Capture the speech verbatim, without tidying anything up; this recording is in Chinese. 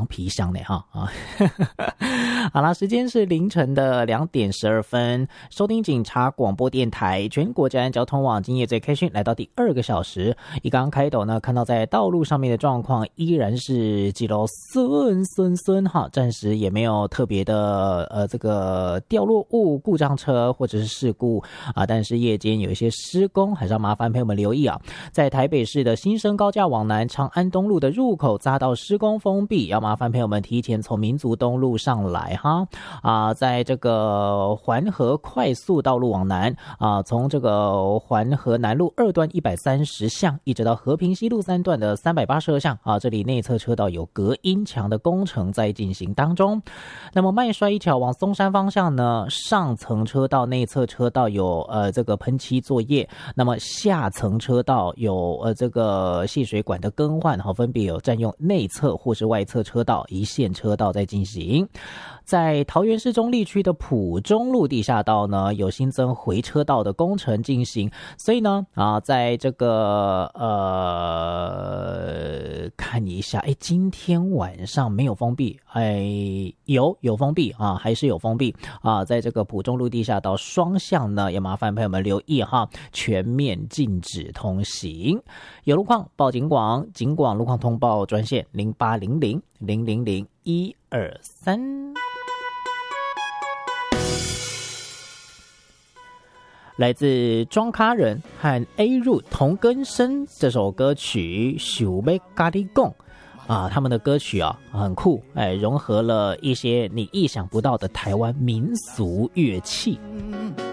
皮箱呢哈啊。好啦，时间是凌晨的两点十二分，收听警察广播电台全国治安交通网今夜最开讯，来到第二个小时。一刚开头呢，看到在道路上面的状况依然是几楼顺顺顺哈，暂时也没有特别的呃这个掉落物、故障车或者是事故啊，但是夜间有一些施工，还是要麻烦朋友们留意啊。在台北市的新生高架往南长安东路的入口匝道施工封闭，要麻烦朋友们提前从民族东路上来哈啊，在这个环河快速道路往南啊，从这个环河南路二段一百三十巷一直到和平西路三段的三百八十二巷啊，这里内侧车道有隔音墙的工程在进行当中。那么麦衰一桥往松山方向呢，上层车道内侧车道有呃这个喷漆作业，那么下层车道有呃这个泄水管的更换，好，分别有占用内侧或是外侧车道一线车道在进行。在桃园市中坜区的埔中路地下道呢，有新增回车道的工程进行，所以呢啊，在这个呃看一下，哎，今天晚上没有封闭，哎，有有封闭啊，还是有封闭啊，在这个埔中路地下道双向呢，也麻烦朋友们留意哈，全面禁止通行。有路况报警广，警广路况通报专线零八零零零零零一二三。来自庄卡人和 A 入同根生这首歌曲想要跟你讲啊，他们的歌曲啊很酷，哎，融合了一些你意想不到的台湾民俗乐器。